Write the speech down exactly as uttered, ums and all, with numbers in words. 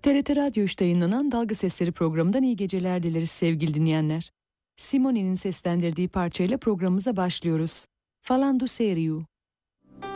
T R T Radyo üçte yayınlanan Dalga Sesleri programından iyi geceler dileriz sevgili dinleyenler. Simone'nin seslendirdiği parçayla programımıza başlıyoruz. Falando Serio.